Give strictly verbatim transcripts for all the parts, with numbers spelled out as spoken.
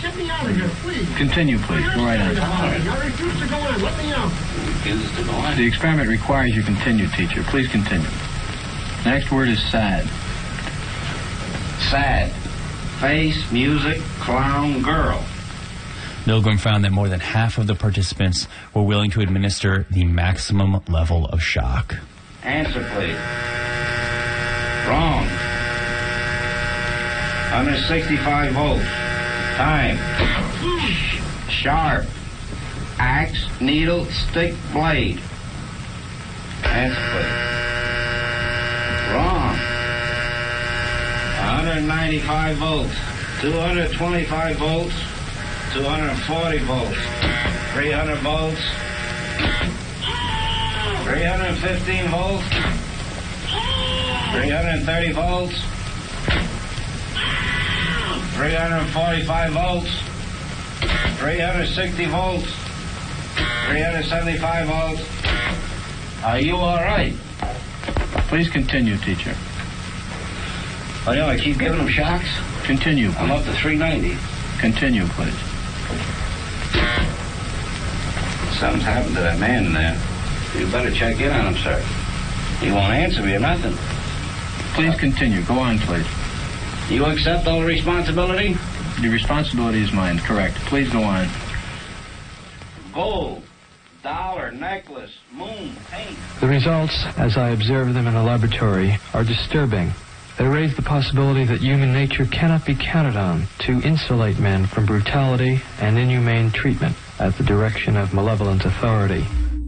Get me out of here, please. Continue, please. Go right on. I refuse to go in. Let me out. Refuses to go in. The experiment requires you continue, teacher. Please continue. Next word is sad. Sad. Face, music, clown, girl. Milgram found that more than half of the participants were willing to administer the maximum level of shock. Answer, please. Wrong. one hundred sixty-five volts. Time. Sharp. Axe, needle, stick, blade. Answer, please. Wrong. one hundred ninety-five volts. two hundred twenty-five volts. two hundred forty volts. three hundred volts. three hundred fifteen volts. three hundred thirty volts. three hundred forty-five volts. three hundred sixty volts. three hundred seventy-five volts. Are you all right? Please continue, teacher. Oh, you know, I keep giving them shocks. Continue, please. I'm up to three ninety. Continue, please. Something's happened to that man in there. You better check in on him, sir. He won't answer me or nothing. Please continue. Go on, please. You accept all the responsibility? The responsibility is mine, correct. Please go on. Gold, dollar, necklace, moon, paint. The results, as I observe them in a laboratory, are disturbing. They raise the possibility that human nature cannot be counted on to insulate men from brutality and inhumane treatment at the direction of malevolent authority.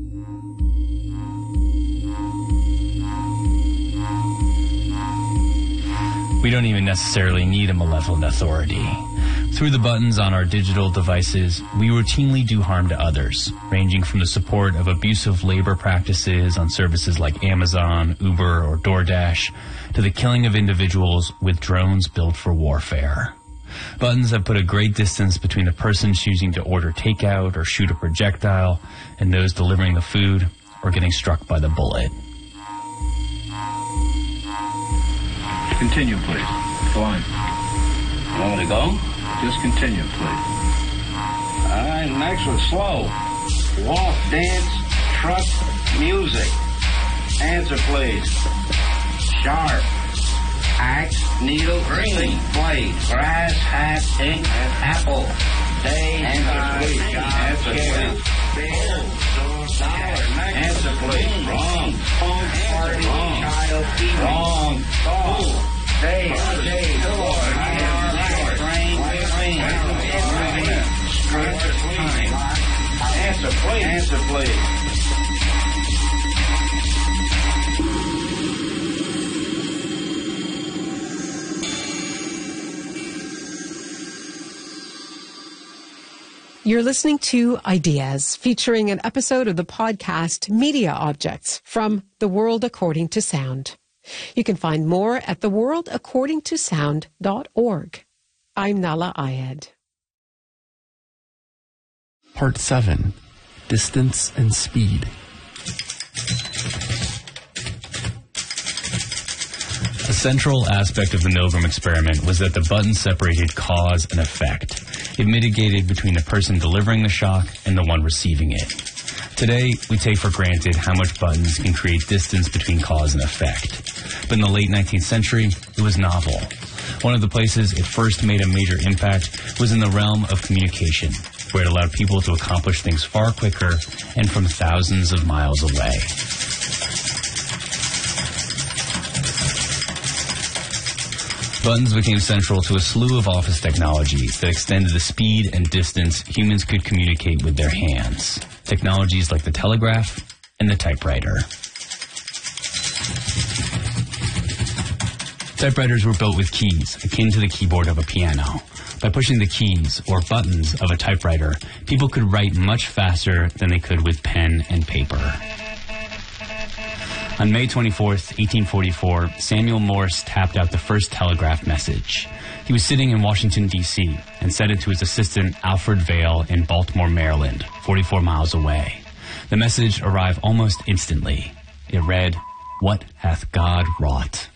We don't even necessarily need a malevolent authority. Through the buttons on our digital devices, we routinely do harm to others, ranging from the support of abusive labor practices on services like Amazon, Uber, or DoorDash, to the killing of individuals with drones built for warfare. Buttons have put a great distance between the person choosing to order takeout or shoot a projectile and those delivering the food or getting struck by the bullet. Continue, please. Go on. You want me to go? Just continue, please. All right, next one's slow. Walk, dance, truck, music. Answer, please. Sharp. Axe, needle, green, blade, grass, hat, ink, apple. Day, answer, please. Answer, please. Answer, please. Wrong. Party, wrong. Child, wrong. Wrong. Day, day, door, train, train, answer, please. Answer, please. Answer, please. You're listening to Ideas, featuring an episode of the podcast Media Objects from The World According to Sound. You can find more at the world according to sound dot org. I'm Nala Ayed. Part seven, Distance and Speed. A central aspect of the Milgram experiment was that the button separated cause and effect. It mitigated between the person delivering the shock and the one receiving it. Today, we take for granted how much buttons can create distance between cause and effect. But in the late nineteenth century, it was novel. One of the places it first made a major impact was in the realm of communication, where it allowed people to accomplish things far quicker and from thousands of miles away. Buttons became central to a slew of office technologies that extended the speed and distance humans could communicate with their hands. Technologies like the telegraph and the typewriter. Typewriters were built with keys, akin to the keyboard of a piano. By pushing the keys, or buttons, of a typewriter, people could write much faster than they could with pen and paper. On May twenty-fourth, eighteen forty-four, Samuel Morse tapped out the first telegraph message. He was sitting in Washington, D C, and sent it to his assistant, Alfred Vail, in Baltimore, Maryland, forty-four miles away. The message arrived almost instantly. It read, "What hath God wrought?"